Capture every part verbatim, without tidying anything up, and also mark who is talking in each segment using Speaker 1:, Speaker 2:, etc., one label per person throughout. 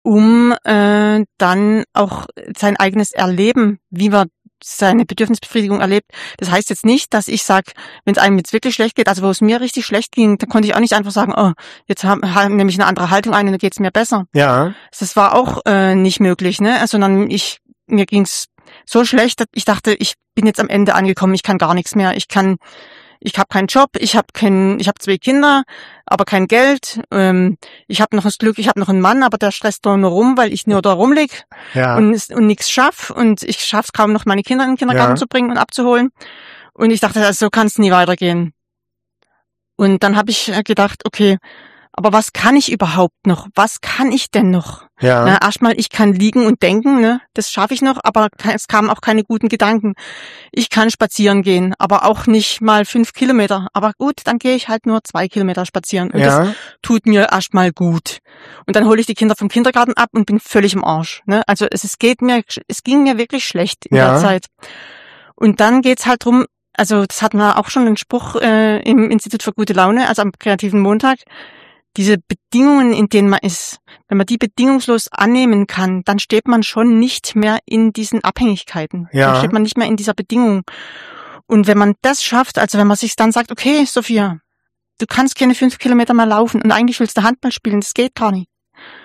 Speaker 1: um äh, dann auch sein eigenes Erleben, wie man seine Bedürfnisbefriedigung erlebt. Das heißt jetzt nicht, dass ich sage, wenn es einem jetzt wirklich schlecht geht, also wo es mir richtig schlecht ging, dann konnte ich auch nicht einfach sagen, oh, jetzt haben, haben nehme ich eine andere Haltung ein und dann geht's mir besser.
Speaker 2: Ja.
Speaker 1: Das war auch äh, nicht möglich, ne? Sondern ich mir ging's so schlecht, dass ich dachte, ich bin jetzt am Ende angekommen, ich kann gar nichts mehr, ich kann Ich habe keinen Job, ich habe kein, ich habe zwei Kinder, aber kein Geld. Ähm, ich habe noch das Glück, ich habe noch einen Mann, aber der stresst doch nur rum, weil ich nur da rumlieg
Speaker 2: ja.
Speaker 1: und, und nichts schaff. Und ich schaff's kaum noch, meine Kinder in den Kindergarten
Speaker 2: ja.
Speaker 1: zu bringen und abzuholen. Und ich dachte, also so kann es nie weitergehen. Und dann habe ich gedacht, okay, aber was kann ich überhaupt noch? Was kann ich denn noch?
Speaker 2: Ja.
Speaker 1: Na, erstmal, ich kann liegen und denken, ne, das schaffe ich noch, aber es kamen auch keine guten Gedanken. Ich kann spazieren gehen, aber auch nicht mal fünf Kilometer. Aber gut, dann gehe ich halt nur zwei Kilometer spazieren. Und
Speaker 2: ja.
Speaker 1: das tut mir erstmal gut. Und dann hole ich die Kinder vom Kindergarten ab und bin völlig im Arsch. Ne? Also es, es geht mir, es ging mir wirklich schlecht in
Speaker 2: ja.
Speaker 1: der Zeit. Und dann geht's halt drum, also das hatten wir auch schon einen Spruch äh, im Institut für gute Laune, also am kreativen Montag. Diese Bedingungen, in denen man ist, wenn man die bedingungslos annehmen kann, dann steht man schon nicht mehr in diesen Abhängigkeiten.
Speaker 2: Ja.
Speaker 1: Dann steht man nicht mehr in dieser Bedingung. Und wenn man das schafft, also wenn man sich dann sagt, okay, Sophia, du kannst keine fünf Kilometer mehr laufen und eigentlich willst du Handball spielen, das geht gar nicht.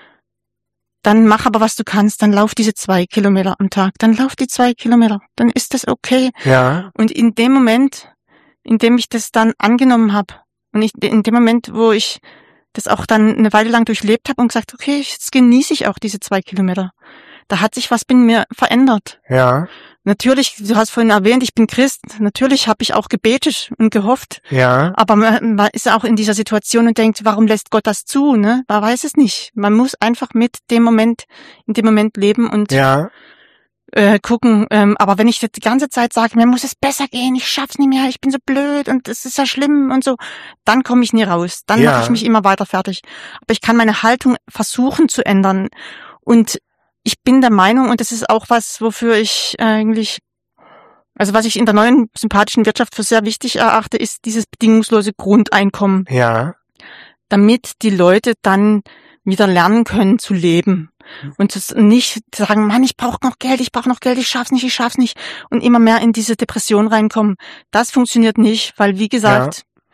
Speaker 1: Dann mach aber, was du kannst, dann lauf diese zwei Kilometer am Tag, dann lauf die zwei Kilometer, dann ist das okay.
Speaker 2: Ja.
Speaker 1: Und in dem Moment, in dem ich das dann angenommen habe und ich, in dem Moment, wo ich das auch dann eine Weile lang durchlebt habe und gesagt, okay, jetzt genieße ich auch diese zwei Kilometer. Da hat sich was bei mir verändert.
Speaker 2: Ja.
Speaker 1: Natürlich, du hast vorhin erwähnt, ich bin Christ. Natürlich habe ich auch gebetet und gehofft.
Speaker 2: Ja.
Speaker 1: Aber man, man ist auch in dieser Situation und denkt, warum lässt Gott das zu? Ne? Man weiß es nicht. Man muss einfach mit dem Moment, in dem Moment leben und
Speaker 2: ja.
Speaker 1: äh, gucken. Ähm, aber wenn ich die ganze Zeit sage, mir muss es besser gehen, ich schaff's nicht mehr, ich bin so blöd und es ist ja schlimm und so, dann komme ich nie raus. Dann
Speaker 2: ja.
Speaker 1: mache ich mich immer weiter fertig. Aber ich kann meine Haltung versuchen zu ändern. Und ich bin der Meinung, und das ist auch was, wofür ich eigentlich, also was ich in der neuen sympathischen Wirtschaft für sehr wichtig erachte, ist dieses bedingungslose Grundeinkommen.
Speaker 2: Ja.
Speaker 1: Damit die Leute dann wieder lernen können zu leben. Und nicht sagen, Mann, ich brauche noch Geld, ich brauche noch Geld, ich schaff's nicht, ich schaff's nicht. Und immer mehr in diese Depression reinkommen. Das funktioniert nicht, weil, wie gesagt, ja.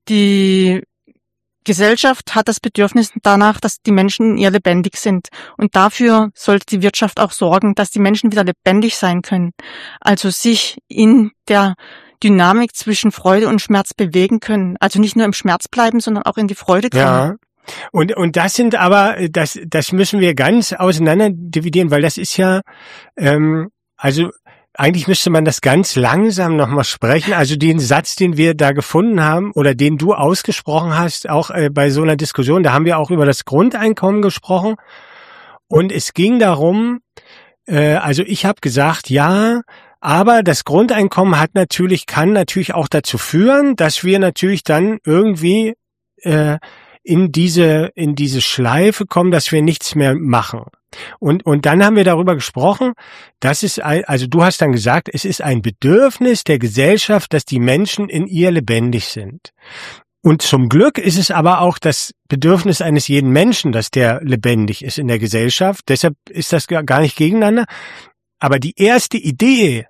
Speaker 1: die Gesellschaft hat das Bedürfnis danach, dass die Menschen in ihr lebendig sind. Und dafür sollte die Wirtschaft auch sorgen, dass die Menschen wieder lebendig sein können. Also sich in der Dynamik zwischen Freude und Schmerz bewegen können. Also nicht nur im Schmerz bleiben, sondern auch in die Freude kommen.
Speaker 2: Ja. Und, und das sind aber, das, das müssen wir ganz auseinander dividieren, weil das ist ja, ähm, also eigentlich müsste man das ganz langsam nochmal sprechen. Also den Satz, den wir da gefunden haben oder den du ausgesprochen hast, auch äh, bei so einer Diskussion, da haben wir auch über das Grundeinkommen gesprochen. Und es ging darum, äh, also ich habe gesagt, ja, aber das Grundeinkommen hat natürlich, kann natürlich auch dazu führen, dass wir natürlich dann irgendwie äh, in diese in diese Schleife kommen, dass wir nichts mehr machen. Und und dann haben wir darüber gesprochen, dass es ein, also du hast dann gesagt, es ist ein Bedürfnis der Gesellschaft, dass die Menschen in ihr lebendig sind. Und zum Glück ist es aber auch das Bedürfnis eines jeden Menschen, dass der lebendig ist in der Gesellschaft. Deshalb ist das gar nicht gegeneinander. Aber die erste Idee,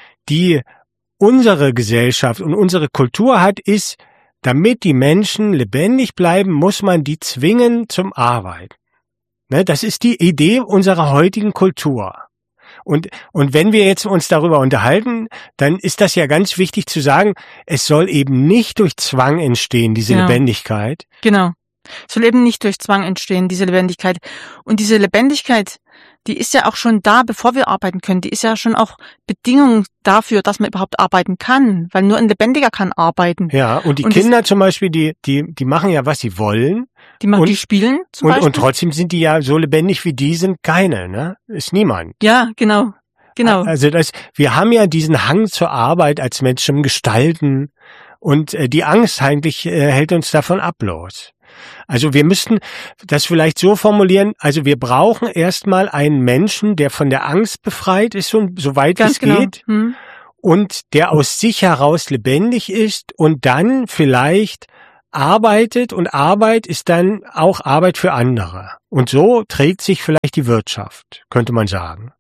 Speaker 2: die unsere Gesellschaft und unsere Kultur hat, ist, damit die Menschen lebendig bleiben, muss man die zwingen zum Arbeiten. Ne, das ist die Idee unserer heutigen Kultur. Und, und wenn wir jetzt uns darüber unterhalten, dann ist das ja ganz wichtig zu sagen, es soll eben nicht durch Zwang entstehen, diese
Speaker 1: ja.
Speaker 2: Lebendigkeit.
Speaker 1: Genau. Es soll eben nicht durch Zwang entstehen, diese Lebendigkeit. Und diese Lebendigkeit, die ist ja auch schon da, bevor wir arbeiten können. Die ist ja schon auch Bedingung dafür, dass man überhaupt arbeiten kann. Weil nur ein Lebendiger kann arbeiten.
Speaker 2: Ja, und die
Speaker 1: und
Speaker 2: Kinder
Speaker 1: das,
Speaker 2: zum Beispiel, die, die, die machen ja, was sie wollen.
Speaker 1: Die machen,
Speaker 2: und,
Speaker 1: die spielen zum
Speaker 2: und,
Speaker 1: Beispiel.
Speaker 2: Und trotzdem sind die ja so lebendig wie die sind keine, ne? Ist niemand.
Speaker 1: Ja, genau. Genau.
Speaker 2: Also das, wir haben ja diesen Hang zur Arbeit als Menschen im Gestalten. Und äh, die Angst eigentlich äh, hält uns davon ab bloß. Also wir müssten das vielleicht so formulieren, also wir brauchen erstmal einen Menschen, der von der Angst befreit ist, so, so weit
Speaker 1: Ganz
Speaker 2: es
Speaker 1: genau.
Speaker 2: geht,
Speaker 1: hm.
Speaker 2: und der aus sich heraus lebendig ist und dann vielleicht arbeitet und Arbeit ist dann auch Arbeit für andere. Und so trägt sich vielleicht die Wirtschaft, könnte man sagen.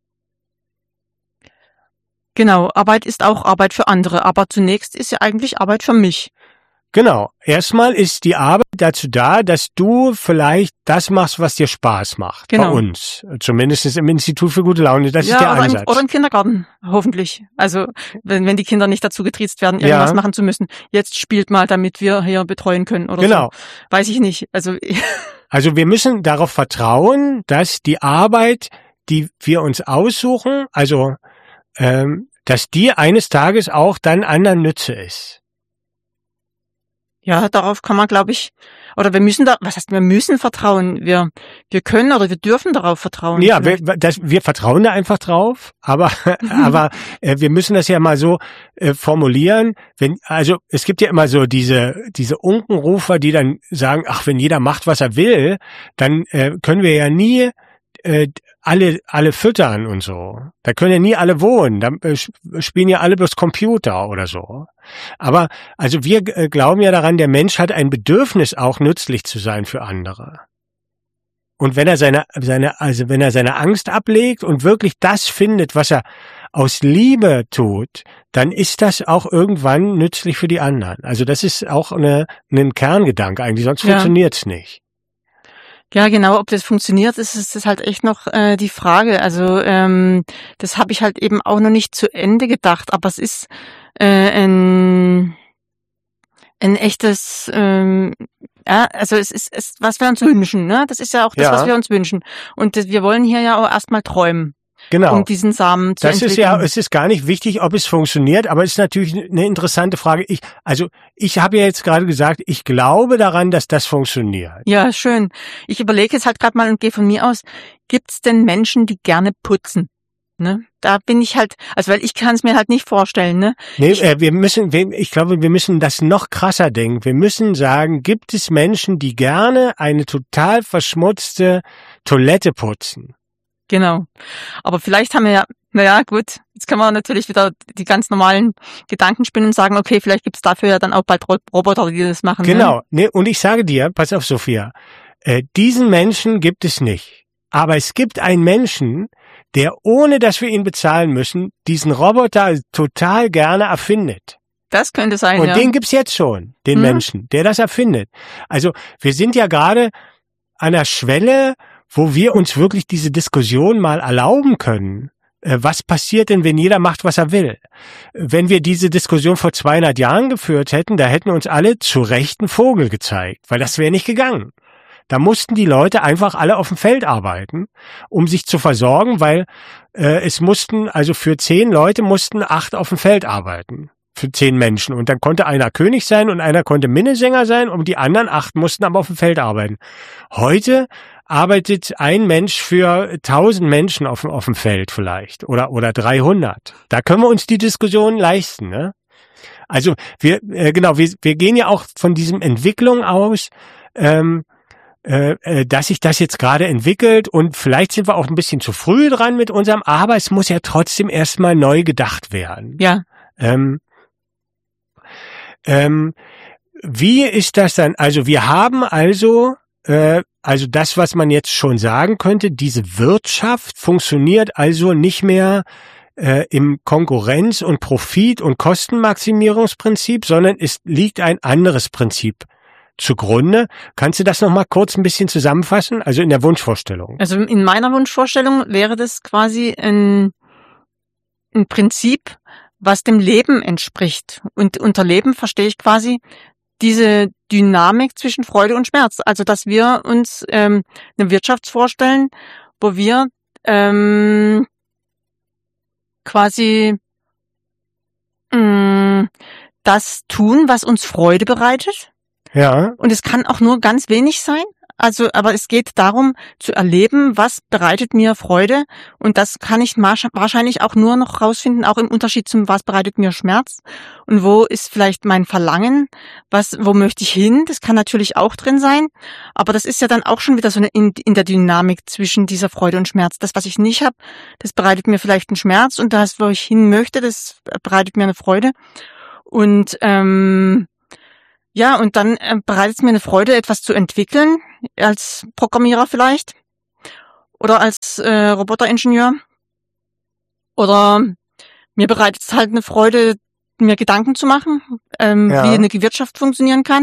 Speaker 1: Genau, Arbeit ist auch Arbeit für andere, aber zunächst ist ja eigentlich Arbeit für mich.
Speaker 2: Genau. Erstmal ist die Arbeit dazu da, dass du vielleicht das machst, was dir Spaß macht.
Speaker 1: Genau.
Speaker 2: Bei uns. Zumindest im Institut für gute Laune. Das
Speaker 1: ja,
Speaker 2: ist der
Speaker 1: oder
Speaker 2: Ansatz.
Speaker 1: Im, oder im Kindergarten, hoffentlich. Also, wenn, wenn die Kinder nicht dazu getriezt werden, irgendwas
Speaker 2: ja.
Speaker 1: machen zu müssen. Jetzt spielt mal, damit wir hier betreuen können oder
Speaker 2: genau.
Speaker 1: so. Weiß ich nicht. Also,
Speaker 2: also wir müssen darauf vertrauen, dass die Arbeit, die wir uns aussuchen, also, ähm, dass die eines Tages auch dann anderen Nütze ist.
Speaker 1: Ja, darauf kann man, glaube ich, oder wir müssen da, was heißt, wir müssen vertrauen. Wir, wir können oder wir dürfen darauf vertrauen.
Speaker 2: Ja, wir, das, wir vertrauen da einfach drauf, aber, aber äh, wir müssen das ja mal so äh, formulieren. Wenn, also es gibt ja immer so diese, diese Unkenrufer, die dann sagen, ach, wenn jeder macht, was er will, dann äh, können wir ja nie äh, alle, alle füttern und so. Da können ja nie alle wohnen. Da äh, spielen ja alle bloß Computer oder so. Aber also wir äh, glauben ja daran, der Mensch hat ein Bedürfnis, auch nützlich zu sein für andere. Und wenn er seine, seine, also wenn er seine Angst ablegt und wirklich das findet, was er aus Liebe tut, dann ist das auch irgendwann nützlich für die anderen. Also das ist auch eine, ein Kerngedanke eigentlich, sonst
Speaker 1: ja.
Speaker 2: funktioniert's nicht.
Speaker 1: Ja, genau, ob das funktioniert, ist, ist das halt echt noch äh, die Frage. Also ähm, das habe ich halt eben auch noch nicht zu Ende gedacht, aber es ist äh, ein ein echtes, ähm, ja, also es ist, es, was wir uns wünschen, ne? Das ist ja auch das,
Speaker 2: ja.
Speaker 1: was wir uns wünschen. Und das, wir wollen hier ja auch erstmal träumen.
Speaker 2: Genau.
Speaker 1: Um diesen Samen zu
Speaker 2: das
Speaker 1: entwickeln.
Speaker 2: ist ja, es ist gar nicht wichtig, ob es funktioniert, aber es ist natürlich eine interessante Frage. Ich, also ich habe ja jetzt gerade gesagt, ich glaube daran, dass das funktioniert.
Speaker 1: Ja, schön. Ich überlege jetzt halt gerade mal und gehe von mir aus, gibt's denn Menschen, die gerne putzen? Ne? Da bin ich halt, also weil ich kann es mir halt nicht vorstellen. Ne?
Speaker 2: Nee,
Speaker 1: ich,
Speaker 2: äh, wir müssen, ich glaube, wir müssen das noch krasser denken. Wir müssen sagen, gibt es Menschen, die gerne eine total verschmutzte Toilette putzen?
Speaker 1: Genau. Aber vielleicht haben wir ja, naja, gut, jetzt können wir natürlich wieder die ganz normalen Gedanken spinnen und sagen, okay, vielleicht gibt's dafür ja dann auch bald Roboter, die das machen.
Speaker 2: Genau.
Speaker 1: Ne?
Speaker 2: Nee, und ich sage dir, pass auf, Sophia, äh, diesen Menschen gibt es nicht. Aber es gibt einen Menschen, der, ohne dass wir ihn bezahlen müssen, diesen Roboter total gerne erfindet.
Speaker 1: Das könnte sein,
Speaker 2: und
Speaker 1: ja.
Speaker 2: Und den gibt's jetzt schon, den mhm. Menschen, der das erfindet. Also wir sind ja gerade an der Schwelle, wo wir uns wirklich diese Diskussion mal erlauben können. Was passiert denn, wenn jeder macht, was er will? Wenn wir diese Diskussion vor zweihundert Jahren geführt hätten, da hätten uns alle zu Recht einen Vogel gezeigt, weil das wäre nicht gegangen. Da mussten die Leute einfach alle auf dem Feld arbeiten, um sich zu versorgen, weil äh, es mussten, also für zehn Leute mussten acht auf dem Feld arbeiten. Für zehn Menschen. Und dann konnte einer König sein und einer konnte Minnesänger sein und die anderen acht mussten aber auf dem Feld arbeiten. Heute arbeitet ein Mensch für tausend Menschen auf, auf dem Feld vielleicht oder oder dreihundert. Da können wir uns die Diskussion leisten, ne? Also wir äh, genau, wir wir gehen ja auch von diesem Entwicklung aus, ähm, äh, dass sich das jetzt gerade entwickelt und vielleicht sind wir auch ein bisschen zu früh dran mit unserem, aber es muss ja trotzdem erstmal neu gedacht werden.
Speaker 1: Ja.
Speaker 2: Ähm, ähm, wie ist das dann? Also wir haben also äh, Also das, was man jetzt schon sagen könnte, diese Wirtschaft funktioniert also nicht mehr äh, im Konkurrenz- und Profit- und Kostenmaximierungsprinzip, sondern es liegt ein anderes Prinzip zugrunde. Kannst du das nochmal kurz ein bisschen zusammenfassen? Also in der Wunschvorstellung.
Speaker 1: Also in meiner Wunschvorstellung wäre das quasi ein, ein Prinzip, was dem Leben entspricht. Und unter Leben verstehe ich quasi diese Dynamik zwischen Freude und Schmerz. Also, dass wir uns ähm, eine Wirtschaft vorstellen, wo wir ähm, quasi mh, das tun, was uns Freude bereitet.
Speaker 2: Ja.
Speaker 1: Und es kann auch nur ganz wenig sein. Also, aber es geht darum, zu erleben, was bereitet mir Freude. Und das kann ich wahrscheinlich auch nur noch rausfinden, auch im Unterschied zum, was bereitet mir Schmerz. Und wo ist vielleicht mein Verlangen? Was, wo möchte ich hin? Das kann natürlich auch drin sein. Aber das ist ja dann auch schon wieder so eine in, in der Dynamik zwischen dieser Freude und Schmerz. Das, was ich nicht habe, das bereitet mir vielleicht einen Schmerz. Und das, wo ich hin möchte, das bereitet mir eine Freude. Und, ähm, Ja, und dann äh, bereitet es mir eine Freude, etwas zu entwickeln, als Programmierer vielleicht oder als äh, Roboteringenieur. Oder mir bereitet es halt eine Freude, mir Gedanken zu machen, ähm,
Speaker 2: Ja.
Speaker 1: wie eine Wirtschaft funktionieren kann.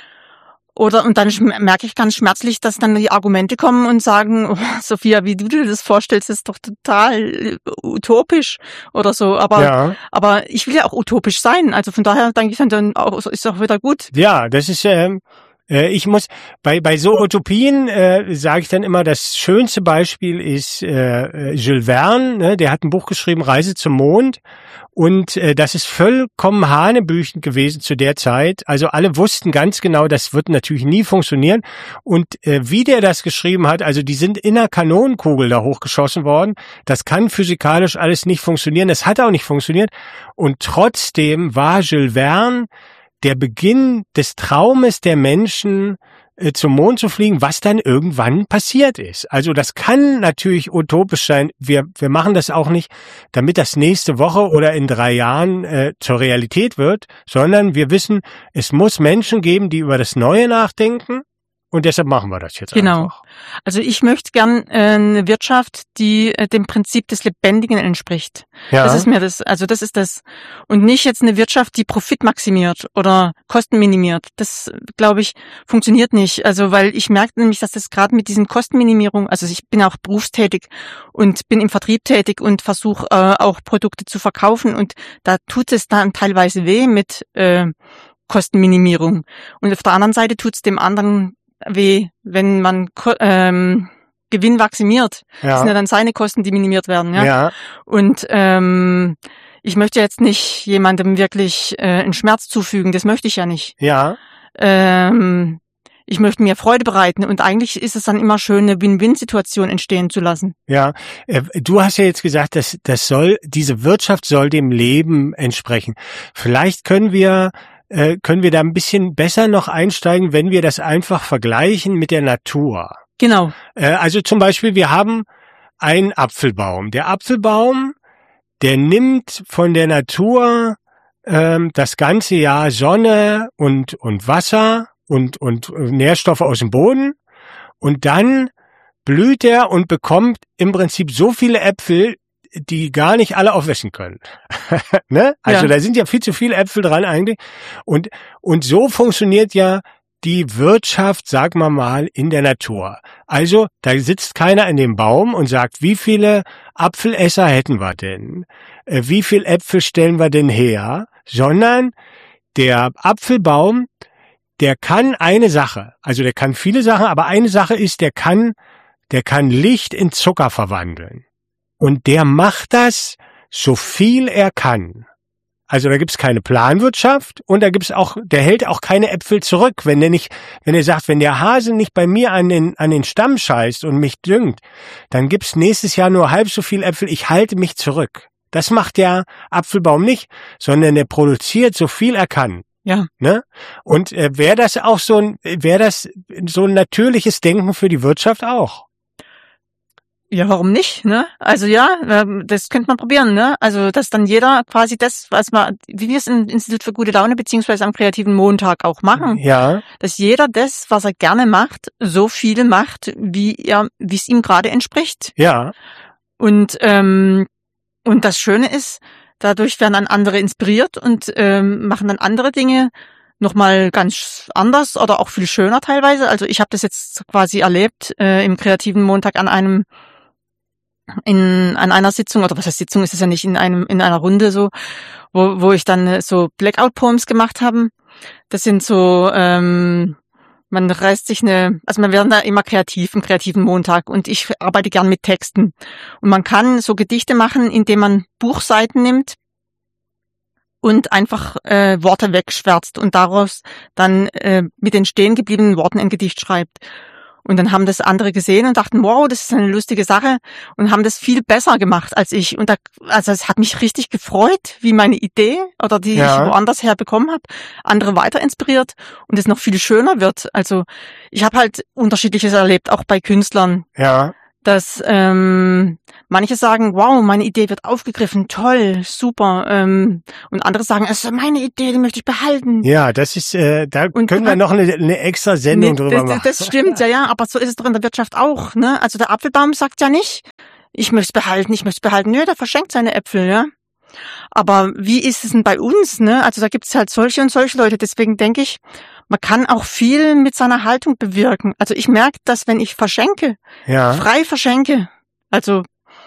Speaker 1: Oder und dann schm- merke ich ganz schmerzlich, dass dann die Argumente kommen und sagen, oh, Sophia, wie du dir das vorstellst, ist doch total äh, utopisch oder so. Aber
Speaker 2: Ja.
Speaker 1: aber ich will ja auch utopisch sein. Also von daher denke ich dann, dann auch, ist auch wieder gut.
Speaker 2: Ja, das ist, ähm, äh, ich muss, bei, bei so Utopien, äh, sage ich dann immer, das schönste Beispiel ist äh, Jules Verne, ne? Der hat ein Buch geschrieben, Reise zum Mond. Und äh, das ist vollkommen hanebüchend gewesen zu der Zeit. Also alle wussten ganz genau, das wird natürlich nie funktionieren. Und äh, wie der das geschrieben hat, also die sind in einer Kanonenkugel da hochgeschossen worden. Das kann physikalisch alles nicht funktionieren. Das hat auch nicht funktioniert. Und trotzdem war Jules Verne der Beginn des Traumes der Menschen, äh, zum Mond zu fliegen, was dann irgendwann passiert ist. Also das kann natürlich utopisch sein. Wir wir machen das auch nicht, damit das nächste Woche oder in drei Jahren äh, zur Realität wird, sondern wir wissen, es muss Menschen geben, die über das Neue nachdenken. Und deshalb machen wir das jetzt
Speaker 1: Genau.
Speaker 2: einfach.
Speaker 1: Also ich möchte gern äh, eine Wirtschaft, die äh, dem Prinzip des Lebendigen entspricht.
Speaker 2: Ja.
Speaker 1: Das ist mir das, also das ist das. Und nicht jetzt eine Wirtschaft, die Profit maximiert oder Kosten minimiert. Das, glaube ich, funktioniert nicht. Also weil ich merke nämlich, dass das gerade mit diesen Kostenminimierung, also ich bin auch berufstätig und bin im Vertrieb tätig und versuche äh, auch Produkte zu verkaufen und da tut es dann teilweise weh mit äh, Kostenminimierung. Und auf der anderen Seite tut es dem anderen weh, wenn man ähm, Gewinn maximiert.
Speaker 2: Ja.
Speaker 1: Das sind ja dann seine Kosten, die minimiert werden. Ja.
Speaker 2: Ja.
Speaker 1: Und ähm, ich möchte jetzt nicht jemandem wirklich äh, einen Schmerz zufügen. Das möchte ich ja nicht.
Speaker 2: Ja.
Speaker 1: Ähm, ich möchte mir Freude bereiten und eigentlich ist es dann immer schön, eine Win-Win-Situation entstehen zu lassen.
Speaker 2: Ja, äh, du hast ja jetzt gesagt, dass das soll, diese Wirtschaft soll dem Leben entsprechen. Vielleicht können wir äh, können wir da ein bisschen besser noch einsteigen, wenn wir das einfach vergleichen mit der Natur.
Speaker 1: Genau.
Speaker 2: Äh, also zum Beispiel, wir haben einen Apfelbaum. Der Apfelbaum, der nimmt von der Natur ähm, das ganze Jahr Sonne und und Wasser und und Nährstoffe aus dem Boden und dann blüht er und bekommt im Prinzip so viele Äpfel, die gar nicht alle aufessen können. Ne? Also
Speaker 1: Ja.
Speaker 2: da sind ja viel zu viele Äpfel dran eigentlich. Und, und so funktioniert ja die Wirtschaft, sagen wir mal, in der Natur. Also da sitzt keiner in dem Baum und sagt, wie viele Apfelesser hätten wir denn? Äh, Wie viel Äpfel stellen wir denn her? Sondern der Apfelbaum, der kann eine Sache, also der kann viele Sachen, aber eine Sache ist, der kann, der kann Licht in Zucker verwandeln. Und der macht das, so viel er kann. Also da gibt's keine Planwirtschaft und da gibt's auch, der hält auch keine Äpfel zurück. Wenn der nicht, wenn er sagt, wenn der Hase nicht bei mir an den, an den Stamm scheißt und mich düngt, dann gibt's nächstes Jahr nur halb so viel Äpfel, ich halte mich zurück. Das macht der Apfelbaum nicht, sondern der produziert so viel er kann.
Speaker 1: Ja.
Speaker 2: Ne? Und äh, wäre das auch so ein, wäre das so ein natürliches Denken für die Wirtschaft auch?
Speaker 1: Ja, warum nicht, ne? Also ja, ähm, das könnte man probieren, ne? Also, dass dann jeder quasi das, was man, wie wir es im Institut für gute Laune beziehungsweise am kreativen Montag auch machen,
Speaker 2: Ja.
Speaker 1: dass jeder das, was er gerne macht, so viel macht, wie er, wie es ihm gerade entspricht.
Speaker 2: Ja.
Speaker 1: Und ähm, und das Schöne ist, dadurch werden dann andere inspiriert und ähm, machen dann andere Dinge nochmal ganz anders oder auch viel schöner teilweise. Also ich habe das jetzt quasi erlebt äh, im kreativen Montag an einem in an einer Sitzung, oder was heißt Sitzung, ist es ja nicht, in einem in einer Runde so, wo wo ich dann so Blackout Poems gemacht habe. Das sind so ähm, man reißt sich eine, also man wird da immer kreativ im kreativen Montag und ich arbeite gern mit Texten und man kann so Gedichte machen, indem man Buchseiten nimmt und einfach äh, Worte wegschwärzt und daraus dann äh, mit den stehen gebliebenen Worten ein Gedicht schreibt. Und dann haben das andere gesehen und dachten, wow, das ist eine lustige Sache und haben das viel besser gemacht als ich. Und da, also es hat mich richtig gefreut, wie meine Idee oder die
Speaker 2: Ja.
Speaker 1: ich woanders her bekommen habe, andere weiter inspiriert und es noch viel schöner wird. Also ich habe halt Unterschiedliches erlebt, auch bei Künstlern.
Speaker 2: Ja.
Speaker 1: dass ähm, manche sagen, wow, meine Idee wird aufgegriffen, toll, super. Ähm, und andere sagen, es ist meine Idee, die möchte ich behalten.
Speaker 2: Ja, das ist, äh, da
Speaker 1: Und
Speaker 2: können wir noch eine, eine extra Sendung
Speaker 1: nee,
Speaker 2: drüber
Speaker 1: das,
Speaker 2: machen.
Speaker 1: Das stimmt, ja, ja, aber so ist es doch in der Wirtschaft auch. Ne? Also der Apfelbaum sagt ja nicht, ich möchte es behalten, ich möchte es behalten. Nö, der verschenkt seine Äpfel, ja. Aber wie ist es denn bei uns? Ne? Also da gibt es halt solche und solche Leute. Deswegen denke ich, man kann auch viel mit seiner Haltung bewirken. Also ich merke, dass wenn ich verschenke,
Speaker 2: ja.
Speaker 1: frei verschenke, also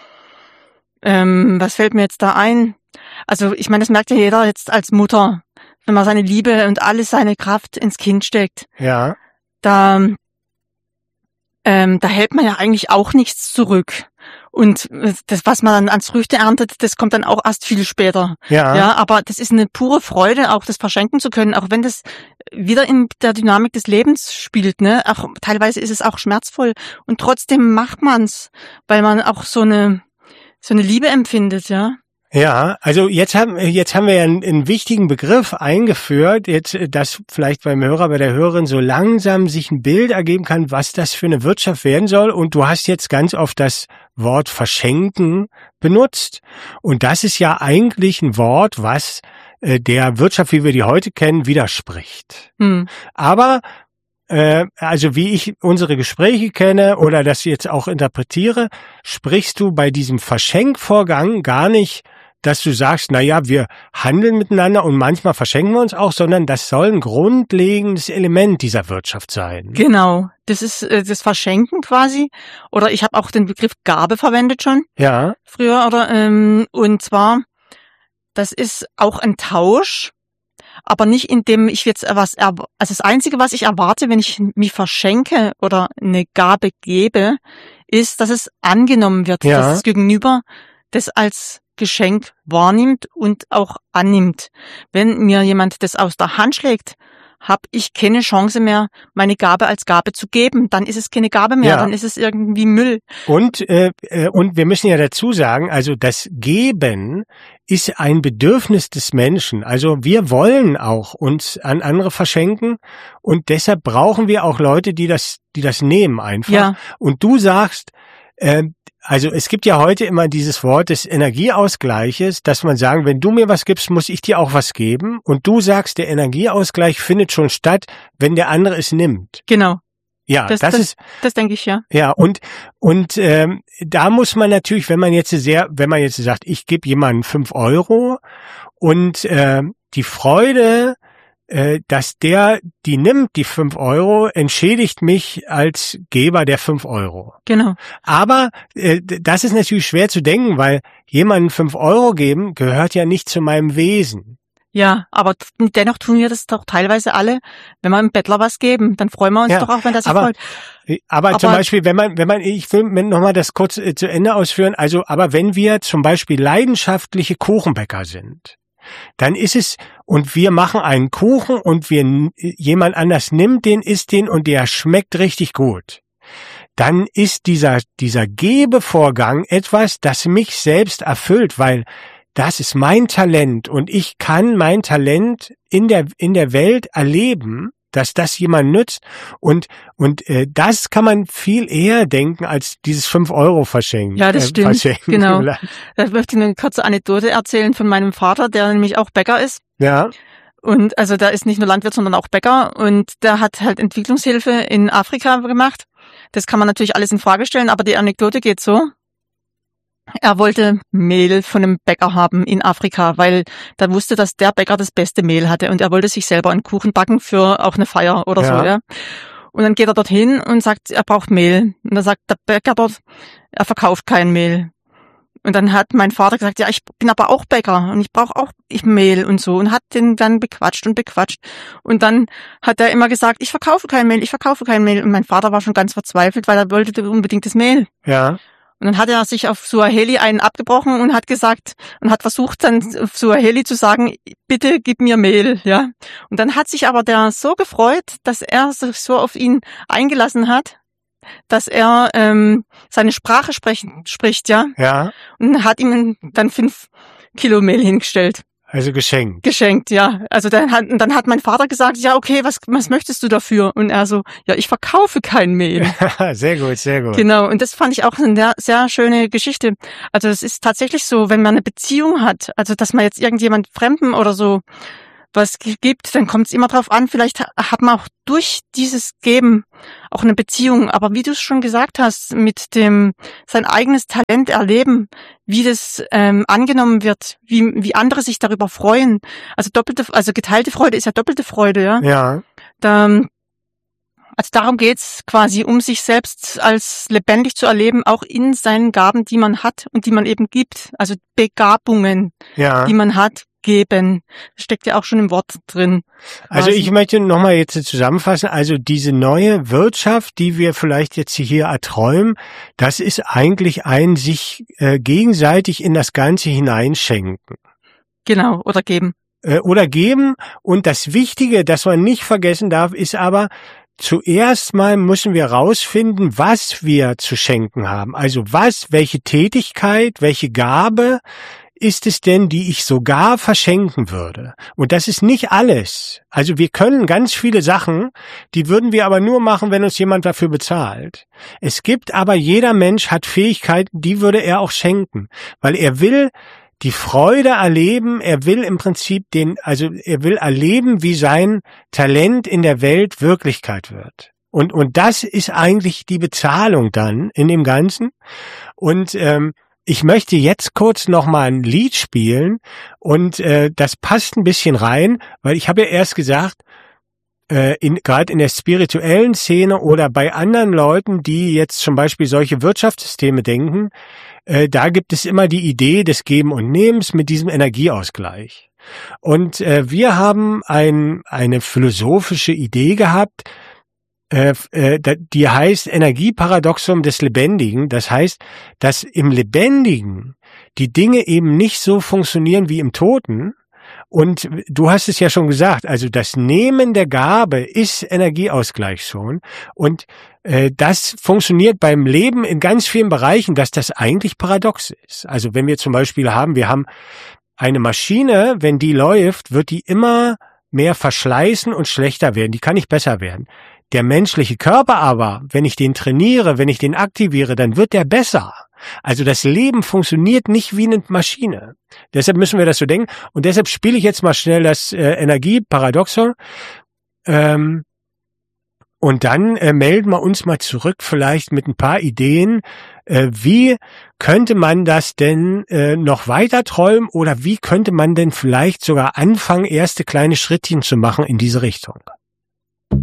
Speaker 1: ähm, was fällt mir jetzt da ein? Also ich meine, das merkt ja jeder jetzt als Mutter, wenn man seine Liebe und alles seine Kraft ins Kind steckt.
Speaker 2: Ja.
Speaker 1: Da, ähm, da hält man ja eigentlich auch nichts zurück. Und das, was man dann ans Früchte erntet, das kommt dann auch erst viel später.
Speaker 2: Ja.
Speaker 1: Ja, aber das ist eine pure Freude, auch das verschenken zu können, auch wenn das wieder in der Dynamik des Lebens spielt, ne? Auch teilweise ist es auch schmerzvoll und trotzdem macht man's, weil man auch so eine so eine Liebe empfindet, ja.
Speaker 2: Ja, also jetzt haben jetzt haben wir ja einen, einen wichtigen Begriff eingeführt, jetzt dass vielleicht beim Hörer, bei der Hörerin so langsam sich ein Bild ergeben kann, was das für eine Wirtschaft werden soll. Und du hast jetzt ganz oft das Wort verschenken benutzt. Und das ist ja eigentlich ein Wort, was äh, der Wirtschaft, wie wir die heute kennen, widerspricht.
Speaker 1: Hm.
Speaker 2: Aber äh, also wie ich unsere Gespräche kenne oder das jetzt auch interpretiere, sprichst du bei diesem Verschenkvorgang gar nicht, dass du sagst, na ja, wir handeln miteinander und manchmal verschenken wir uns auch, sondern das soll ein grundlegendes Element dieser Wirtschaft sein.
Speaker 1: Genau, das ist äh, das Verschenken quasi. Oder ich habe auch den Begriff Gabe verwendet schon.
Speaker 2: Ja.
Speaker 1: Früher oder ähm, und zwar, das ist auch ein Tausch, aber nicht indem ich jetzt was erw- also das Einzige, was ich erwarte, wenn ich mich verschenke oder eine Gabe gebe, ist, dass es angenommen wird,
Speaker 2: Ja.
Speaker 1: dass das Gegenüber das als Geschenk wahrnimmt und auch annimmt. Wenn mir jemand das aus der Hand schlägt, habe ich keine Chance mehr, meine Gabe als Gabe zu geben. Dann ist es keine Gabe mehr,
Speaker 2: Ja.
Speaker 1: dann ist es irgendwie Müll.
Speaker 2: Und äh, äh, und wir müssen ja dazu sagen, also das Geben ist ein Bedürfnis des Menschen. Also wir wollen auch uns an andere verschenken und deshalb brauchen wir auch Leute, die das die das nehmen einfach.
Speaker 1: Ja.
Speaker 2: Und du sagst, äh, also es gibt ja heute immer dieses Wort des Energieausgleiches, dass man sagen, wenn du mir was gibst, muss ich dir auch was geben. Und du sagst, der Energieausgleich findet schon statt, wenn der andere es nimmt.
Speaker 1: Genau.
Speaker 2: Ja,
Speaker 1: Das,
Speaker 2: das,
Speaker 1: das,
Speaker 2: ist
Speaker 1: das denke ich, ja.
Speaker 2: ja und und ähm, da muss man natürlich, wenn man jetzt sehr, wenn man jetzt sagt, ich gebe jemandem fünf Euro und äh, die Freude, äh, dass der die nimmt, die fünf Euro, entschädigt mich als Geber der fünf Euro.
Speaker 1: Genau.
Speaker 2: Aber äh, das ist natürlich schwer zu denken, weil jemandem fünf Euro geben gehört ja nicht zu meinem Wesen.
Speaker 1: Ja, aber t- dennoch tun wir das doch teilweise alle, wenn wir einem Bettler was geben, dann freuen wir uns
Speaker 2: Ja,
Speaker 1: doch auch, wenn das sich
Speaker 2: aber,
Speaker 1: freut.
Speaker 2: Aber,
Speaker 1: Aber-
Speaker 2: zum Beispiel, wenn man, wenn man, ich will nochmal das kurz äh, zu Ende ausführen, also, aber wenn wir zum Beispiel leidenschaftliche Kuchenbäcker sind, dann ist es, und wir machen einen Kuchen und wir, jemand anders nimmt den, isst den und der schmeckt richtig gut, dann ist dieser, dieser Gebevorgang etwas, das mich selbst erfüllt, weil das ist mein Talent und ich kann mein Talent in der, in der Welt erleben, dass das jemand nützt und und äh, das kann man viel eher denken als dieses fünf Euro verschenken.
Speaker 1: Ja, das
Speaker 2: äh,
Speaker 1: stimmt,
Speaker 2: verschenken.
Speaker 1: genau. Da möchte ich eine kurze Anekdote erzählen von meinem Vater, der nämlich auch Bäcker ist.
Speaker 2: Ja,
Speaker 1: Und also der ist nicht nur Landwirt, sondern auch Bäcker. Und der hat halt Entwicklungshilfe in Afrika gemacht. Das kann man natürlich alles in Frage stellen, aber die Anekdote geht so. Er wollte Mehl von einem Bäcker haben in Afrika, weil er wusste, dass der Bäcker das beste Mehl hatte und er wollte sich selber einen Kuchen backen für auch eine Feier oder
Speaker 2: Ja.
Speaker 1: so, ja. Und dann geht er dorthin und sagt, er braucht Mehl. Und dann sagt der Bäcker dort, er verkauft kein Mehl. Und dann hat mein Vater gesagt, ja, ich bin aber auch Bäcker und ich brauche auch Mehl und so und hat den dann bequatscht und bequatscht. Und dann hat er immer gesagt, ich verkaufe kein Mehl, ich verkaufe kein Mehl. Und mein Vater war schon ganz verzweifelt, weil er wollte unbedingt das Mehl.
Speaker 2: ja,
Speaker 1: Und dann hat er sich auf Suaheli einen abgebrochen und hat gesagt und hat versucht dann auf Suaheli zu sagen, bitte gib mir Mehl, ja. Und dann hat sich aber der so gefreut, dass er sich so auf ihn eingelassen hat, dass er ähm, seine Sprache sprechen, spricht, ja.
Speaker 2: ja.
Speaker 1: Und hat ihm dann fünf Kilo Mehl hingestellt.
Speaker 2: Also geschenkt.
Speaker 1: Geschenkt, ja. Also dann hat, dann hat mein Vater gesagt, ja, okay, was, was möchtest du dafür? Und er so, ja, ich verkaufe kein Mehl.
Speaker 2: Sehr gut, sehr gut.
Speaker 1: Genau. Und das fand ich auch eine sehr schöne Geschichte. Also es ist tatsächlich so, wenn man eine Beziehung hat, also dass man jetzt irgendjemand Fremden oder so was gibt, dann kommt es immer drauf an, vielleicht hat man auch durch dieses Geben auch eine Beziehung. Aber wie du es schon gesagt hast, mit dem sein eigenes Talent erleben, wie das ähm, angenommen wird, wie wie andere sich darüber freuen. Also doppelte, also geteilte Freude ist ja doppelte Freude, ja.
Speaker 2: Ja.
Speaker 1: Da, also darum geht's quasi, um sich selbst als lebendig zu erleben, auch in seinen Gaben, die man hat und die man eben gibt. Also Begabungen,
Speaker 2: ja.
Speaker 1: die man hat. Geben. Das steckt ja auch schon im Wort drin.
Speaker 2: Also ich möchte nochmal jetzt zusammenfassen, also diese neue Wirtschaft, die wir vielleicht jetzt hier erträumen, das ist eigentlich ein sich äh, gegenseitig in das Ganze hineinschenken.
Speaker 1: Genau, oder geben.
Speaker 2: Äh, oder geben. Und das Wichtige, das man nicht vergessen darf, ist aber, zuerst mal müssen wir rausfinden, was wir zu schenken haben. Also was, welche Tätigkeit, welche Gabe ist es denn, die ich sogar verschenken würde? Und das ist nicht alles. Also wir können ganz viele Sachen, die würden wir aber nur machen, wenn uns jemand dafür bezahlt. Es gibt aber, jeder Mensch hat Fähigkeiten, die würde er auch schenken, weil er will die Freude erleben, er will im Prinzip den, also er will erleben, wie sein Talent in der Welt Wirklichkeit wird. Und, und das ist eigentlich die Bezahlung dann in dem Ganzen. Und, ähm, ich möchte jetzt kurz noch mal ein Lied spielen und äh, das passt ein bisschen rein, weil ich habe ja erst gesagt, äh, in, gerade in der spirituellen Szene oder bei anderen Leuten, die jetzt zum Beispiel solche Wirtschaftssysteme denken, äh, da gibt es immer die Idee des Geben und Nehmens mit diesem Energieausgleich. Und äh, wir haben ein, eine philosophische Idee gehabt, Äh, äh, die heißt Energieparadoxum des Lebendigen. Das heißt, dass im Lebendigen die Dinge eben nicht so funktionieren wie im Toten. Und du hast es ja schon gesagt, also das Nehmen der Gabe ist Energieausgleich schon. Und äh, das funktioniert beim Leben in ganz vielen Bereichen, dass das eigentlich paradox ist. Also wenn wir zum Beispiel haben, wir haben eine Maschine, wenn die läuft, wird die immer mehr verschleißen und schlechter werden. Die kann nicht besser werden. Der menschliche Körper aber, wenn ich den trainiere, wenn ich den aktiviere, dann wird der besser. Also das Leben funktioniert nicht wie eine Maschine. Deshalb müssen wir das so denken. Und deshalb spiele ich jetzt mal schnell das äh, Energieparadoxon. Ähm, und dann äh, melden wir uns mal zurück vielleicht mit ein paar Ideen. Äh, wie könnte man das denn äh, noch weiter träumen oder wie könnte man denn vielleicht sogar anfangen, erste kleine Schrittchen zu machen in diese Richtung?